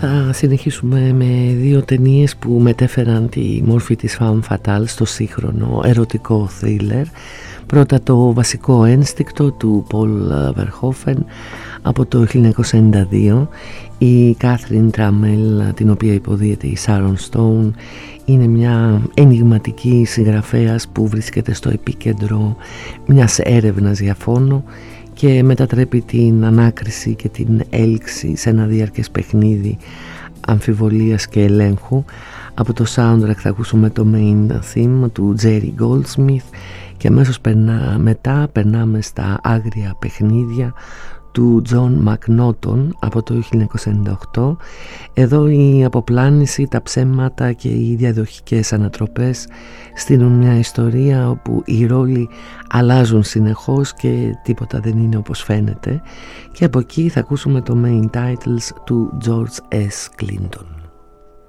θα συνεχίσουμε με δύο ταινίες που μετέφεραν τη μόρφη της femme fatale στο σύγχρονο ερωτικό θρίλερ. Πρώτα το βασικό ένστικτο του Πολ Βερχόφεν από το 1992. Η Κάθριν Τραμέλ, την οποία υποδίεται η Σάρον Στόουν, είναι μια ενιγματική συγγραφέας που βρίσκεται στο επίκεντρο μιας έρευνας για φόνο και μετατρέπει την ανάκριση και την έλξη σε ένα διαρκές παιχνίδι αμφιβολίας και ελέγχου. Από το soundtrack θα ακούσουμε το main theme του Jerry Goldsmith και αμέσως μετά περνάμε στα άγρια παιχνίδια του John McNaughton από το 1998. Εδώ η αποπλάνηση, τα ψέματα και οι διαδοχικές ανατροπές στείλουν μια ιστορία όπου οι ρόλοι αλλάζουν συνεχώς και τίποτα δεν είναι όπως φαίνεται, και από εκεί θα ακούσουμε το main titles του George S. Clinton.